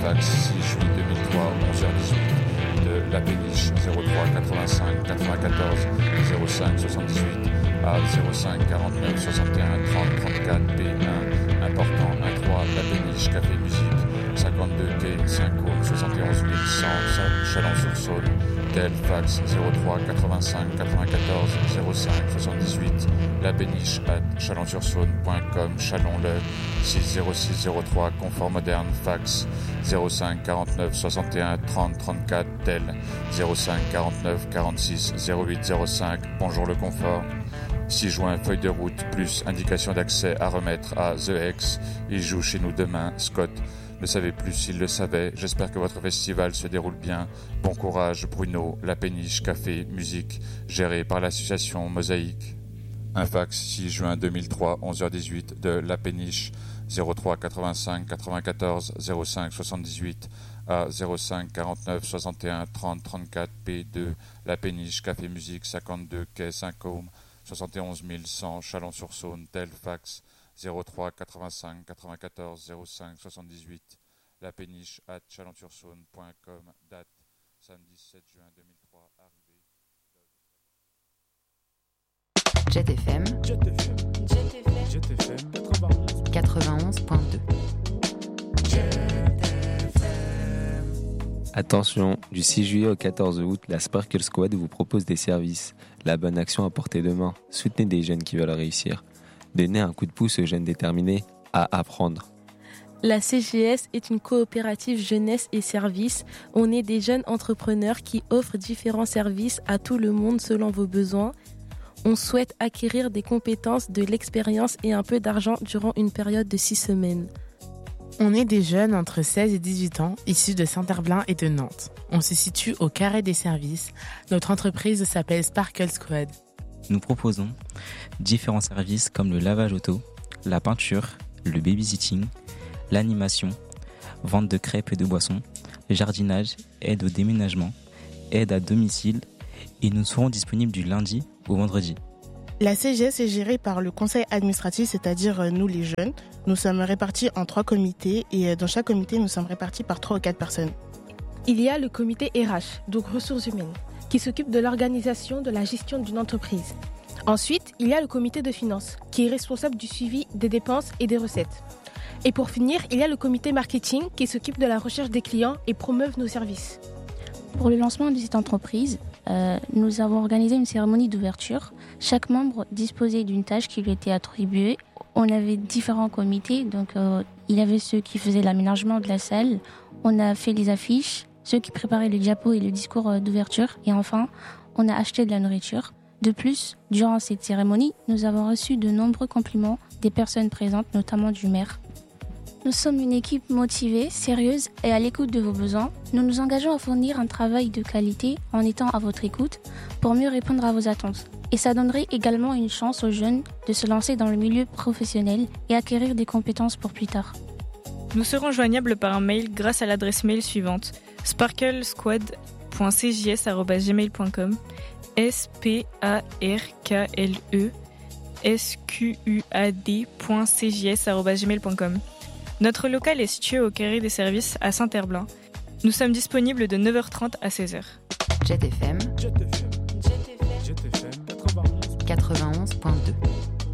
fax 6 juillet 2003, 11h18 de La Péniche, 03 85 94 05 78 à 05 49 61 30 34 P1, important 13 La Péniche, Café Musique, 52 quai 5 Côme, 71 100 Chalon-sur-Saône, tel fax 03 85 94 05 78 La Péniche @chalon-sur-saône.com, Chalon-le 60603, confort moderne, fax 05 49 61 30 34 tel 05 49 46 08 05. Bonjour le confort. 6 juin, feuille de route plus indication d'accès à remettre à The X. Il joue chez nous demain. Scott ne savait plus s'il le savait. J'espère que votre festival se déroule bien. Bon courage Bruno. La Péniche, café, musique, géré par l'association Mosaïque. Un fax 6 juin 2003, 11h18 de La Péniche, 03 85 94 05 78 à 05 49 61 30 34 P2. La Péniche, café, musique, 52 quai Saint-Côme, 71 100 Chalon-sur-Saône, tel fax 03 85 94 05 78 La Péniche @chalon-sur-saône.com, date samedi 7 juin 2003, arrivée. Jet FM 91.2. Attention, du 6 juillet au 14 août, la Sparkle Squad vous propose des services. La bonne action à portée de main. Soutenez des jeunes qui veulent réussir. Donnez un coup de pouce aux jeunes déterminés à apprendre. La CGS est une coopérative jeunesse et services. On est des jeunes entrepreneurs qui offrent différents services à tout le monde selon vos besoins. On souhaite acquérir des compétences, de l'expérience et un peu d'argent durant une période de 6 semaines. On est des jeunes entre 16 et 18 ans, issus de Saint-Herblain et de Nantes. On se situe au carré des services. Notre entreprise s'appelle Sparkle Squad. Nous proposons différents services comme le lavage auto, la peinture, le babysitting, l'animation, vente de crêpes et de boissons, jardinage, aide au déménagement, aide à domicile, et nous serons disponibles du lundi au vendredi. La CGS est gérée par le conseil administratif, c'est-à-dire nous les jeunes. Nous sommes répartis en 3 comités et dans chaque comité, nous sommes répartis par 3 ou 4 personnes. Il y a le comité RH, donc ressources humaines, qui s'occupe de l'organisation de la gestion d'une entreprise. Ensuite, il y a le comité de finances, qui est responsable du suivi des dépenses et des recettes. Et pour finir, il y a le comité marketing, qui s'occupe de la recherche des clients et promeuve nos services. Pour le lancement de cette entreprise, nous avons organisé une cérémonie d'ouverture. Chaque membre disposait d'une tâche qui lui était attribuée. On avait différents comités, donc il y avait ceux qui faisaient l'aménagement de la salle. On a fait les affiches, ceux qui préparaient le diapo et le discours d'ouverture. Et enfin, on a acheté de la nourriture. De plus, durant cette cérémonie, nous avons reçu de nombreux compliments des personnes présentes, notamment du maire. Nous sommes une équipe motivée, sérieuse et à l'écoute de vos besoins. Nous nous engageons à fournir un travail de qualité en étant à votre écoute pour mieux répondre à vos attentes. Et ça donnerait également une chance aux jeunes de se lancer dans le milieu professionnel et acquérir des compétences pour plus tard. Nous serons joignables par un mail grâce à l'adresse mail suivante: sparklesquad.cjs@gmail.com sparklesquad.cjs@gmail.com. Notre local est situé au carré des services à Saint-Herblain. Nous sommes disponibles de 9h30 à 16h. Jet FM 91.2.